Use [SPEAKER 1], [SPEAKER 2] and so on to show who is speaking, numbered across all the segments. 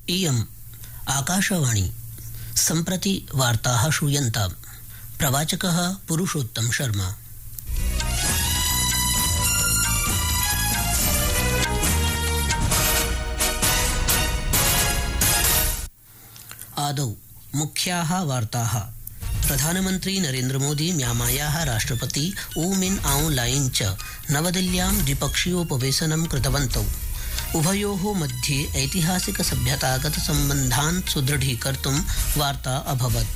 [SPEAKER 1] इयम् आकाशवाणी सम्प्रति वार्ताः श्रूयन्ताम्। प्रवाचकः पुरुषोत्तम शर्मा। आदौ मुख्याः वार्ताः। प्रधानमन्त्री नरेन्द्र मोदी म्यांमायाः राष्ट्रपति ऊ मिन आऊं लाइन च नवदिल्ल्यां द्विपक्षीयोपवेशनं कृतवन्तौ। उभयोः मध्ये ऐतिहासिक सभ्यतागत सम्बन्धान् सुदृढीकर्तुं वार्ता अभवत्।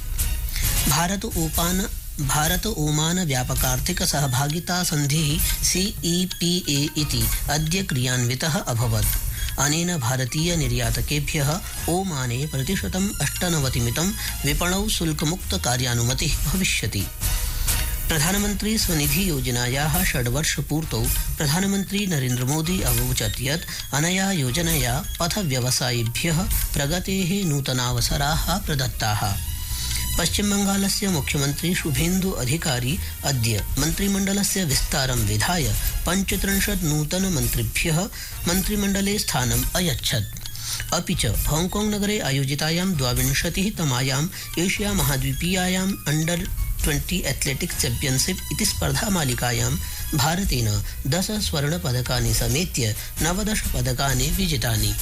[SPEAKER 1] भारत ओमान व्यापकार्थिक सहभागिता संधिः CEPA इति अद्य क्रियान्वितः अभवत्। अनेन भारतीय निर्यातकेभ्यः ओमाने 98% विपणौ शुल्कमुक्त कार्यानुमतिः भविष्यति। प्रधानमन्त्री स्वनिधि योजनायाः 6 वर्षपूर्तौ प्रधानमन्त्री नरेन्द्र मोदी अवोचत् यत् अनया योजनया पथव्यवसायिभ्यः प्रगतेः नूतनावसराः प्रदत्ताः। पश्चिमबंगालस्य मुख्यमन्त्री शुभेन्दु अधिकारी अद्य मन्त्रिमण्डलस्य विस्तारं विधाय 35 नूतनमन्त्रिभ्यः मन्त्रिमण्डले स्थानम् अयच्छत्। अपि च हांगकांग नगरे आयोजितायां 22तमायाम् एशिया महाद्वीपीयायाम् अंडर-20 एथलेटिक्स चैम्पियनशिप इति स्पर्धामालिकायां भारतेन 10 स्वर्णपदकानि समेत्य 19 पदकानि विजितानि।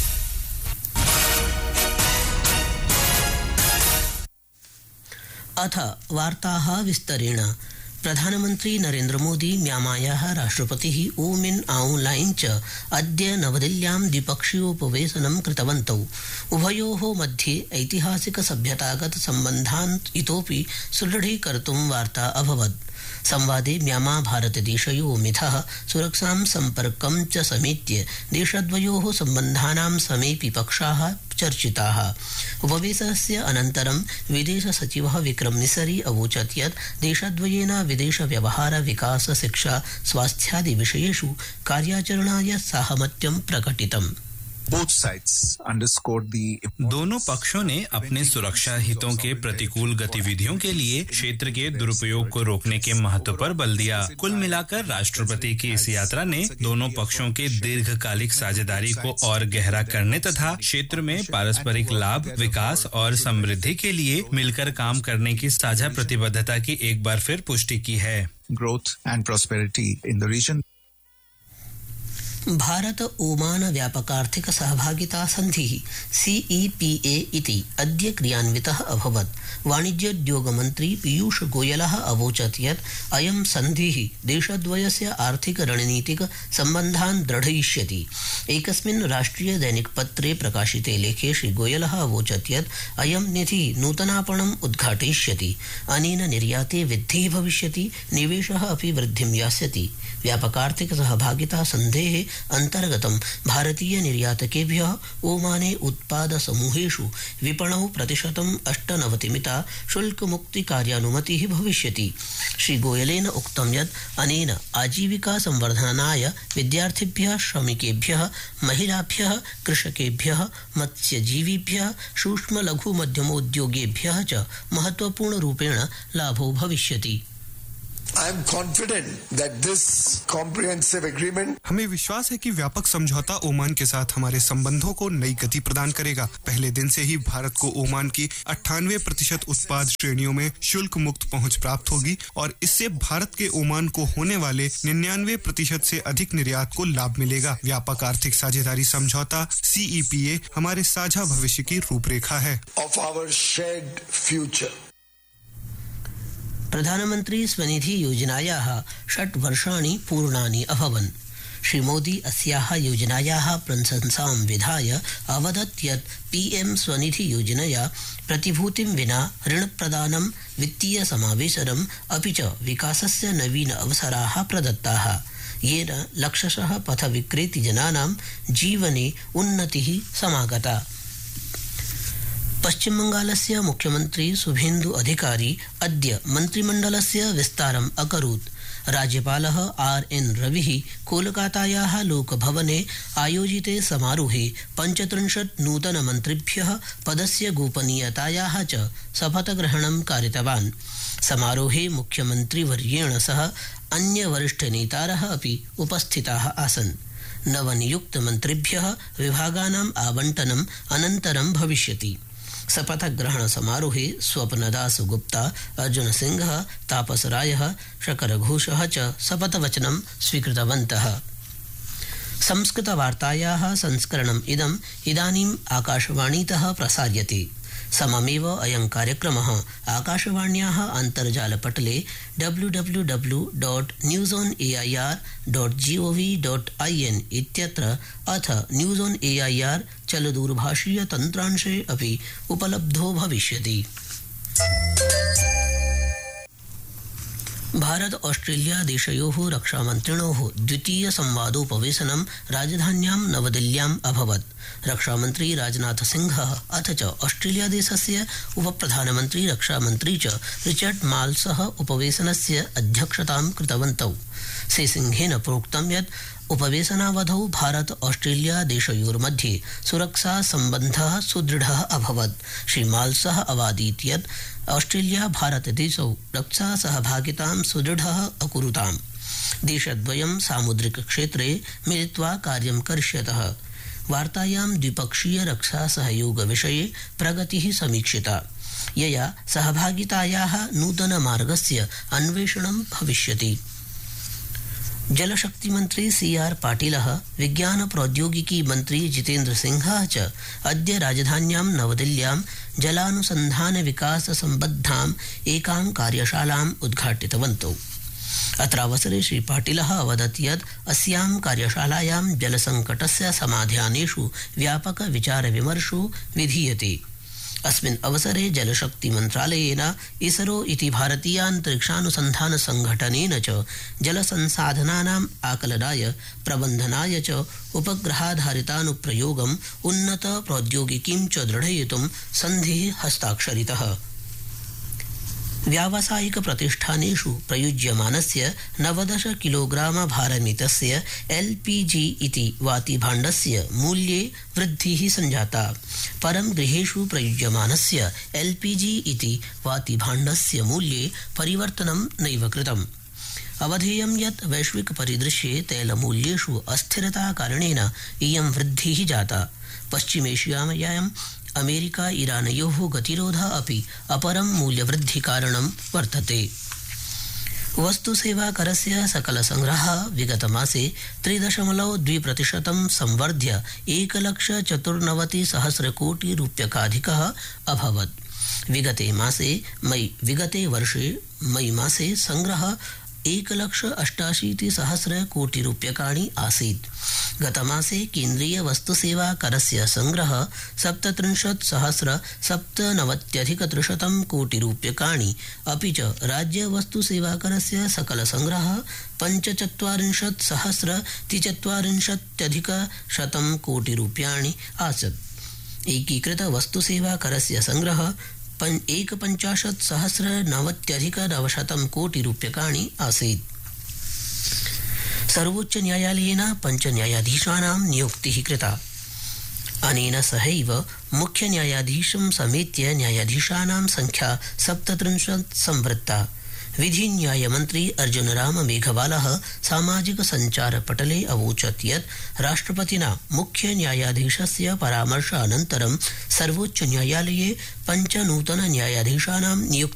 [SPEAKER 1] अथ वार्ताः विस्तरेण। प्रधानमन्त्री नरेन्द्र मोदी म्यांमायाः राष्ट्रपतिः ऊ मिन आऊं लाइन च अद्य नवदिल्ल्यां द्विपक्षीयोपवेशनं कृतवन्तौ। उभयोः मध्ये ऐतिहासिक सभ्यतागत सम्बन्धान् इतोपि सुदृढीकर्तुं वार्ता अभवत्। संवादे म्यांमा भारतदेशयोः मिथः सुरक्षां सम्पर्कं च समेत्य देशद्वयोः सम्बन्धानां समेऽपि पक्षाः चर्चिताः। उपवेशनस्य अनन्तरं विदेशसचिवः विक्रम मिसरी अवोचत् यत् देशद्वयेन विदेशव्यवहार विकास शिक्षा स्वास्थ्यादि विषयेषु कार्याचरणाय साहमत्यं प्रकटितम्।
[SPEAKER 2] दोनों पक्षों ने अपने सुरक्षा हितों के प्रतिकूल गतिविधियों के लिए क्षेत्र के दुरुपयोग को रोकने के महत्व पर बल दिया। कुल मिलाकर राष्ट्रपति की इस यात्रा ने दोनों पक्षों के दीर्घकालिक साझेदारी को और गहरा करने तथा क्षेत्र में पारस्परिक लाभ, विकास और समृद्धि के लिए मिलकर काम करने की साझा प्रतिबद्धता की एक बार फिर पुष्टि की है।
[SPEAKER 3] Growth and prosperity in the region.
[SPEAKER 1] Bharata Oman व्यापकार्थिक सहभागिता संधिः CEPA इति अद्य क्रियान्वितः अभवत्। वाणिज्योद्योग मन्त्री पीयूष गोयलः अवोचत् यत् अयं संधिः देशद्वयस्य आर्थिक रणनीतिक सम्बन्धान् दृढयिष्यति। एकस्मिन् राष्ट्रिय दैनिकपत्रे प्रकाशिते लेखे श्री गोयलः अवोचत् यत् अयं निधिः नूतनापणम् उद्घाटयिष्यति। अनेन निर्याते वृद्धिः भविष्यति, निवेशः अपि वृद्धिं यास्यति। व्यापकार्थिक सहभागिता संधेः अंतर्गतं भारतीय निर्यातकेभ्यः ओमाने उत्पाद समूहेषु विपणौ 98% मिता शुल्कमुक्ति कार्यानुमतिः भविष्यति। श्री गोयलेन उक्तं यत् अनेन आजीविका संवर्धनाय विद्यार्थिभ्यः, श्रमिकेभ्यः, महिलाभ्यः, कृषकेभ्यः, मत्स्यजीविभ्यः, सूक्ष्म लघु मध्यमोद्योगेभ्यः च महत्वपूर्णरूपेण लाभो भविष्यति।
[SPEAKER 4] I am confident that this comprehensive agreement
[SPEAKER 5] हमें विश्वास है कि व्यापक समझौता ओमान के साथ हमारे संबंधों को नई गति प्रदान करेगा। पहले दिन से ही भारत को ओमान की 98% उत्पाद श्रेणियों में शुल्क मुक्त पहुंच प्राप्त होगी और इससे भारत के ओमान को होने वाले 99% से अधिक निर्यात को लाभ मिलेगा। व्यापक आर्थिक साझेदारी समझौता CEPA हमारे साझा भविष्य की रूपरेखा है।
[SPEAKER 4] of our shared future.
[SPEAKER 1] प्रधानमन्त्री स्वनिधि योजनायाः 6 वर्षाणि पूर्णानि अभवन्। श्री मोदी अस्याः योजनायाः प्रशंसां विधाय अवदत् यत् PM स्वनिधि योजनया प्रतिभूतिं विना ऋणप्रदानं, वित्तीय समावेशनम् अपि च विकासस्य नवीन अवसराः प्रदत्ताः, येन लक्षशः पथविक्रेतृजनानां जीवने उन्नतिः समागता। पश्चिम बंगालस्य मुख्यमन्त्री शुभेन्दु अधिकारी अद्य मन्त्रिमण्डलस्य विस्तारम् अकरोत्। राज्यपालः RN रविः कोलकातायाः लोकभवने आयोजिते समारोहे 35 नूतनमन्त्रिभ्यः पदस्य गोपनीयतायाः च शपथग्रहणं कारितवान्। समारोहे मुख्यमन्त्रिवर्येण सह अन्य वरिष्ठनेतारः अपि उपस्थिताः आसन्। नवनियुक्तमन्त्रिभ्यः विभागानाम् आवण्टनम् अनन्तरं भविष्यति। शपथग्रहण समारोहे स्वप्नदास गुप्ता, अर्जुन सिंह, तापस रायः, शकर घोषः च शपथवचनं स्वीकृतवन्तः। संस्कृतवार्तायाः संस्करणम् इदानीम् आकाशवाणीतः प्रसार्यते। सममेव अयं कार्यक्रमः आकाशवाण्याः अन्तर्जालपटले www.newsonair.gov.in इत्यत्र अथ न्यूज़ ऑन एआईआर चलदूरभाषीय तन्त्रांशे अपि उपलब्धो भविष्यति। भारत ऑस्ट्रेलिया देशयोः रक्षामन्त्रिणोः द्वितीय संवादोपवेशनं राजधान्यां नवदिल्ल्याम् अभवत्। रक्षामन्त्री राजनाथ सिंहः अथ च ऑस्ट्रेलिया देशस्य उपप्रधानमन्त्री रक्षामन्त्री च रिचर्ड माल्सः उपवेशनस्य अध्यक्षतां कृतवन्तौ। श्रीसिंहेन प्रोक्तं यत् उपवेशनावधौ भारत ऑस्ट्रेलिया देशयोर्मध्ये सुरक्षा सम्बन्धः सुदृढः अभवत्। श्री माल्सः अवादीत् यत् ऑस्ट्रेलिया भारत देशौ रक्षा सहभागितां सुदृढः अकुरुताम्। देशद्वयं सामुद्रिक क्षेत्रे मिलित्वा कार्यं करिष्यतः। वार्तायां द्विपक्षीय रक्षा सहयोग विषये प्रगतिः समीक्षिता, यया सहभागितायाः नूतन मार्गस्य अन्वेषणं भविष्यति। जलशक्तिमन्त्री सीआर पाटिलः, विज्ञान प्रौद्योगिकी मन्त्री जितेन्द्र सिंहः च अद्य राजधान्यां नवदिल्ल्यां जलानुसन्धान विकास सम्बद्धाम् एकां कार्यशालाम् उद्घाटितवन्तौ। अत्रावसरे श्री पाटिलः अवदत् यत् अस्यां कार्यशालायां जलसङ्कटस्य समाधानेषु व्यापक विचारविमर्शो विधीयते। अस्मिन् अवसरे जलशक्तिमन्त्रालयेन इसरो इति भारतीयान्तरिक्षानुसन्धान संघटनेन च जलसंसाधनानाम् आकलनाय प्रबन्धनाय च उपग्रहाधारितानुप्रयोगम् उन्नत प्रौद्योगिकीं च दृढयितुं सन्धिः हस्ताक्षरितः। व्यावसायिक प्रतिष्ठानेषु प्रयुज्यमानस्य 90 किलोग्राम भारमितस्य एलपीजी इति वातिभाण्डस्य मूल्ये वृद्धिः सञ्जाता। परं गृहेषु प्रयुज्यमानस्य एलपीजी इति वातिभाण्डस्य मूल्ये परिवर्तनं नैव कृतम्। अवधेयं यत् वैश्विक परिदृश्ये तैलमूल्येषु अस्थिरता कारणेन इयं वृद्धिः जाता। पश्चिमेशियायां अमेरिका ईरानयोः गतिरोधः अपि अपरं मूल्यवृद्धिकारणं वर्तते। वस्तुसेवाकरस्य सकलसंग्रहः विगतमासे 3.2% संवर्ध्य 1,94,000 कोटि रूप्यकाधिकः अभवत्। विगते वर्षे मई मासे संग्रहः 1,88,000 कोटि रूप्यकाणि आसीत्। गतमासे केन्द्रीय वस्तुसेवा करस्य संग्रहः 37,097,300 कोटि रूप्यकाणि, अपि च राज्य वस्तुसेवाकरस्य सकल संग्रहः 45,043,100 कोटि रूप्याणि आसीत्। एकीकृत वस्तुसेवाकरस्य संग्रहः 51,090,900 कोटि रूप्यकाणि आसीत्। सर्वोच्च न्यायालयेन 5 न्यायाधीशानां नियुक्तिः कृता। अनेन सहैव मुख्य न्यायाधीशं समेत्य न्यायाधीशानां संख्या 37 संवृत्ता। विधि न्यायमन्त्री अर्जुन राम मेघवालः सामाजिक सञ्चारपटले अवोचत् यत् राष्ट्रपतिना मुख्य न्यायाधीशस्य परामर्शानन्तरं सर्वोच्च न्यायालये 5 नूतन न्यायाधीशानां नियुक्तिः